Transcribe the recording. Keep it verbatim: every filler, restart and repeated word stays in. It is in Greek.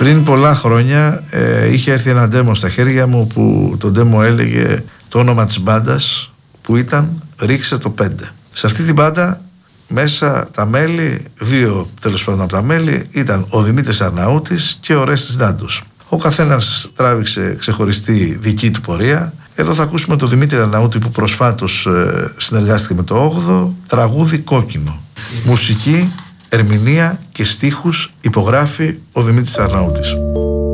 Πριν πολλά χρόνια ε, είχε έρθει ένα ντέμο στα χέρια μου που το ντέμο έλεγε το όνομα της μπάντας που ήταν «Ρίξε το πέντε». Σε αυτή την μπάντα μέσα τα μέλη, δύο τέλος πάντων από τα μέλη, ήταν ο Δημήτρης Αρναούτης και ο Ρέστης Ντάντος. Ο καθένας τράβηξε ξεχωριστή δική του πορεία. Εδώ θα ακούσουμε τον Δημήτρη Αρναούτη που προσφάτως ε, συνεργάστηκε με το όγδοο, τραγούδι «Κόκκινο». Μουσική, ερμηνεία και στίχους υπογράφει ο Δημήτρης Αρναούτης.